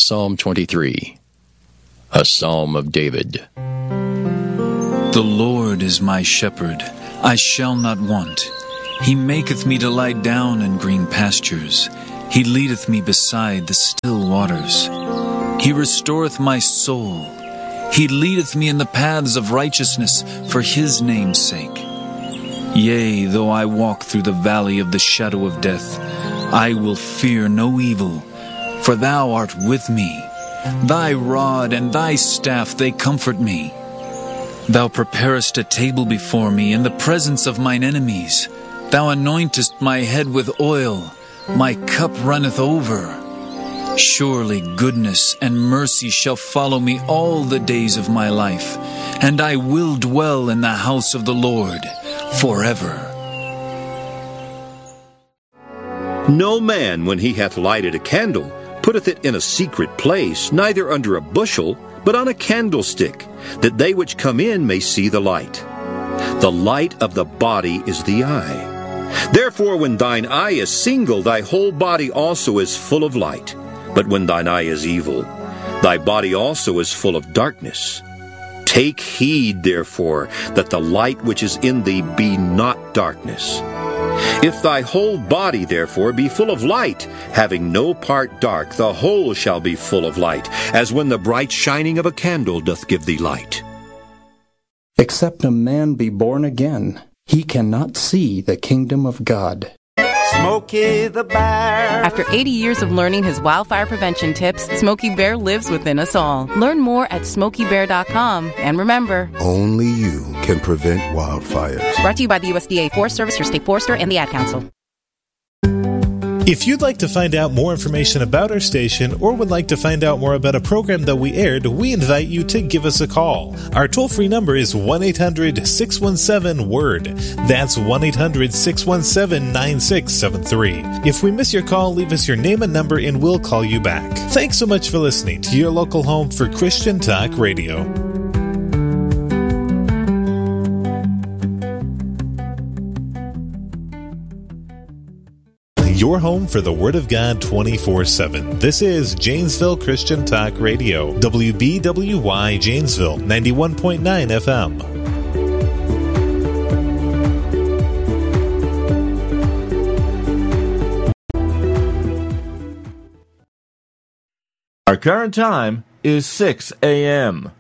Psalm 23, a psalm of David. The Lord is my shepherd, I shall not want. He maketh me to lie down in green pastures. He leadeth me beside the still waters. He restoreth my soul. He leadeth me in the paths of righteousness for his name's sake. Yea, though I walk through the valley of the shadow of death, I will fear no evil, for thou art with me. Thy rod and thy staff, they comfort me. Thou preparest a table before me in the presence of mine enemies. Thou anointest my head with oil. My cup runneth over. Surely goodness and mercy shall follow me all the days of my life, and I will dwell in the house of the Lord forever. No man, when he hath lighted a candle, putteth it in a secret place, neither under a bushel, but on a candlestick, that they which come in may see the light. The light of the body is the eye. Therefore, when thine eye is single, thy whole body also is full of light. But when thine eye is evil, thy body also is full of darkness. Take heed, therefore, that the light which is in thee be not darkness. If thy whole body, therefore, be full of light, having no part dark, the whole shall be full of light, as when the bright shining of a candle doth give thee light. Except a man be born again, he cannot see the kingdom of God. Smokey the Bear. After 80 years of learning his wildfire prevention tips, Smokey Bear lives within us all. Learn more at SmokeyBear.com. And remember, only you can prevent wildfires. Brought to you by the USDA Forest Service, your state forester, and the Ad Council. If you'd like to find out more information about our station or would like to find out more about a program that we aired, we invite you to give us a call. Our toll-free number is 1-800-617-WORD. That's 1-800-617-9673. If we miss your call, leave us your name and number and we'll call you back. Thanks so much for listening to your local home for Christian Talk Radio. Your home for the Word of God 24/7. This is Janesville Christian Talk Radio. WBWY Janesville, 91.9 FM. Our current time is 6 a.m.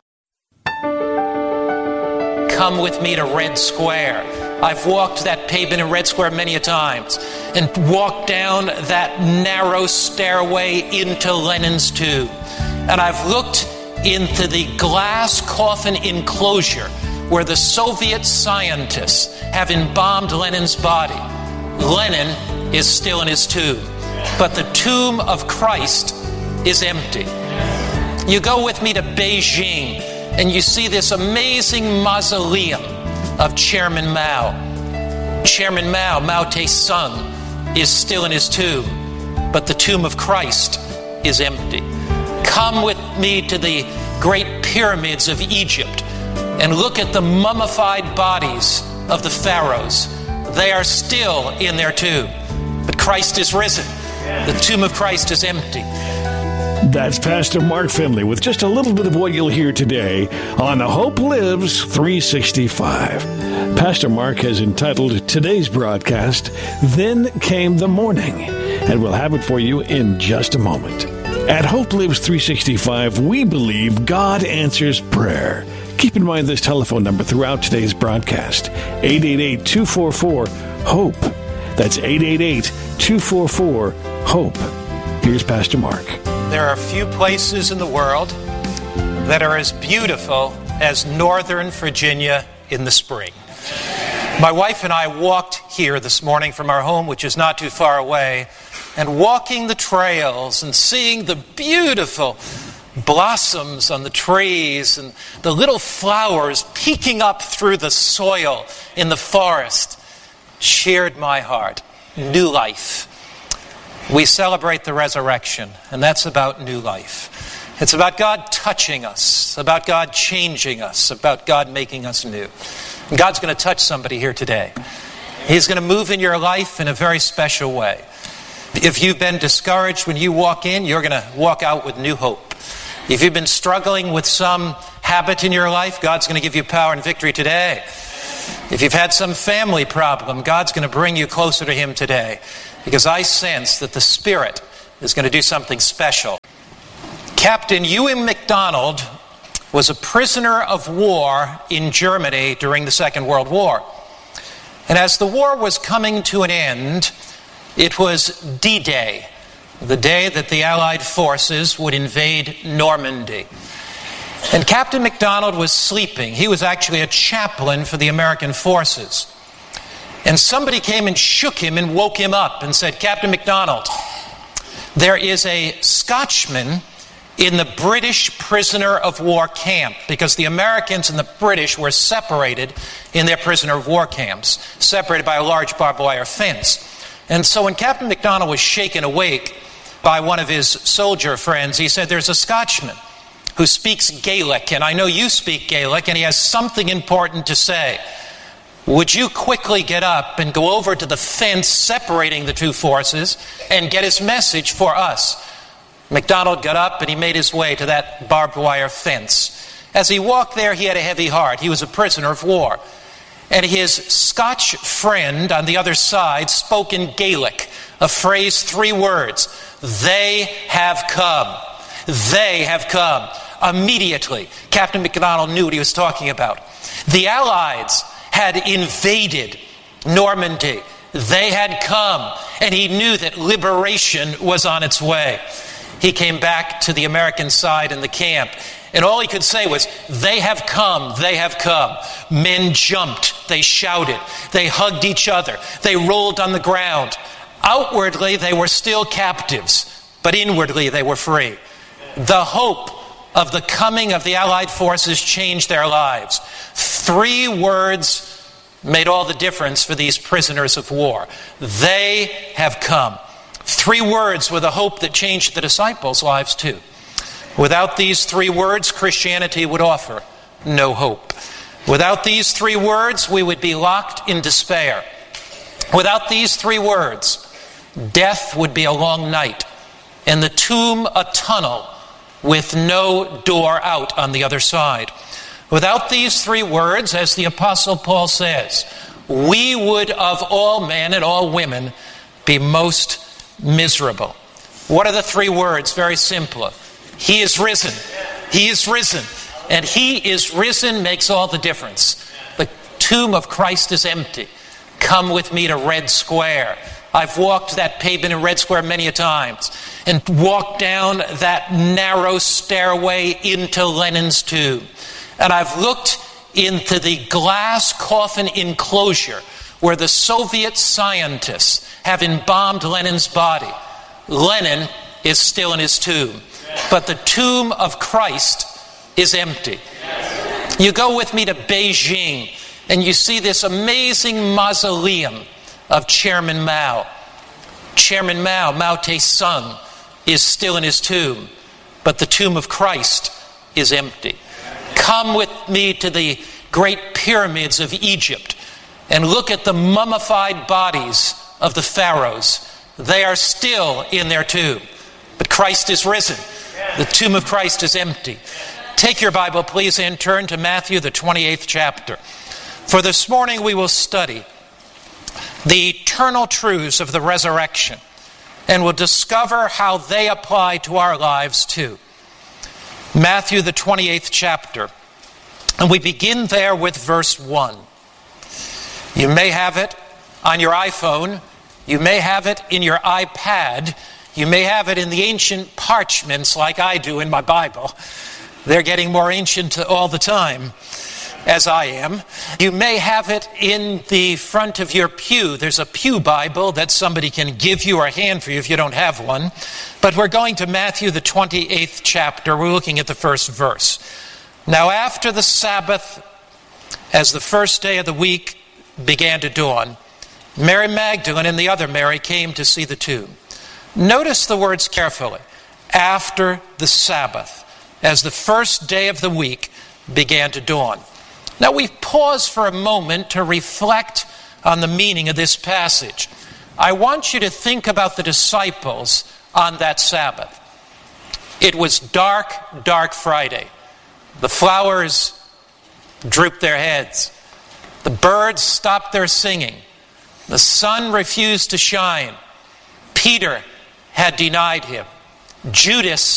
Come with me to Red Square. I've walked that pavement in Red Square many a times and walked down that narrow stairway into Lenin's tomb. And I've looked into the glass coffin enclosure where the Soviet scientists have embalmed Lenin's body. Lenin is still in his tomb, but the tomb of Christ is empty. You go with me to Beijing and you see this amazing mausoleum of Chairman Mao. Chairman Mao, Mao Tse-tung, is still in his tomb, but the tomb of Christ is empty. Come with me to the great pyramids of Egypt and look at the mummified bodies of the pharaohs. They are still in their tomb, but Christ is risen. The tomb of Christ is empty. That's Pastor Mark Finley with just a little bit of what you'll hear today on Hope Lives 365. Pastor Mark has entitled today's broadcast, Then Came the Morning, and we'll have it for you in just a moment. At Hope Lives 365, we believe God answers prayer. Keep in mind this telephone number throughout today's broadcast, 888-244-HOPE. That's 888-244-HOPE. Here's Pastor Mark. There are few places in the world that are as beautiful as Northern Virginia in the spring. My wife and I walked here this morning from our home, which is not too far away, and walking the trails and seeing the beautiful blossoms on the trees and the little flowers peeking up through the soil in the forest cheered my heart. New life. We celebrate the resurrection, and that's about new life. It's about God touching us, about God changing us, about God making us new. And God's going to touch somebody here today. He's going to move in your life in a very special way. If you've been discouraged when you walk in, you're going to walk out with new hope. If you've been struggling with some habit in your life, God's going to give you power and victory today. If you've had some family problem, God's going to bring you closer to Him today. Because I sense that the Spirit is going to do something special. Captain Ewing MacDonald was a prisoner of war in Germany during the Second World War. And as the war was coming to an end, it was D-Day, the day that the Allied forces would invade Normandy. And Captain MacDonald was sleeping. He was actually a chaplain for the American forces. And somebody came and shook him and woke him up and said, "Captain MacDonald, there is a Scotchman in the British prisoner of war camp," because the Americans and the British were separated in their prisoner of war camps, separated by a large barbed wire fence. And so when Captain MacDonald was shaken awake by one of his soldier friends, he said, "There's a Scotchman who speaks Gaelic, and I know you speak Gaelic, and he has something important to say. Would you quickly get up and go over to the fence separating the two forces and get his message for us?" MacDonald got up and he made his way to that barbed wire fence. As he walked there, he had a heavy heart. He was a prisoner of war. And his Scotch friend on the other side spoke in Gaelic, a phrase, 3 words: "They have come. They have come." Immediately, Captain MacDonald knew what he was talking about. The Allies had invaded Normandy. They had come, and he knew that liberation was on its way. He came back to the American side in the camp, and all he could say was, "They have come, they have come." Men jumped, they shouted, they hugged each other, they rolled on the ground. Outwardly, they were still captives, but inwardly, they were free. The hope of the coming of the Allied forces changed their lives. 3 words made all the difference for these prisoners of war. They have come. 3 words were the hope that changed the disciples' lives too. Without these 3 words, Christianity would offer no hope. Without these 3 words, we would be locked in despair. Without these 3 words, death would be a long night, and the tomb a tunnel with no door out on the other side. Without these 3 words, as the Apostle Paul says, we would of all men and all women be most miserable. What are the 3 words? Very simple. He is risen. He is risen. And He is risen makes all the difference. The tomb of Christ is empty. Come with me to Red Square. I've walked that pavement in Red Square many a times and walked down that narrow stairway into Lenin's tomb. And I've looked into the glass coffin enclosure where the Soviet scientists have embalmed Lenin's body. Lenin is still in his tomb, but the tomb of Christ is empty. You go with me to Beijing and you see this amazing mausoleum of Chairman Mao. Chairman Mao, Mao Tse-tung, is still in his tomb, but the tomb of Christ is empty. Come with me to the great pyramids of Egypt and look at the mummified bodies of the pharaohs. They are still in their tomb, but Christ is risen. The tomb of Christ is empty. Take your Bible, please, and turn to Matthew, the 28th chapter. For this morning we will study the eternal truths of the resurrection, and we'll discover how they apply to our lives too. Matthew, the 28th chapter, and we begin there with verse 1. You may have it on your iPhone, you may have it in your iPad, you may have it in the ancient parchments like I do in my Bible. They're getting more ancient all the time, as I am. You may have it in the front of your pew. There's a pew Bible that somebody can give you or hand for you if you don't have one. But we're going to Matthew, the 28th chapter. We're looking at the first verse. Now after the Sabbath, as the first day of the week began to dawn, Mary Magdalene and the other Mary came to see the tomb. Notice the words carefully. After the Sabbath, as the first day of the week began to dawn. Now we pause for a moment to reflect on the meaning of this passage. I want you to think about the disciples on that Sabbath. It was dark, dark Friday. The flowers drooped their heads. The birds stopped their singing. The sun refused to shine. Peter had denied him. Judas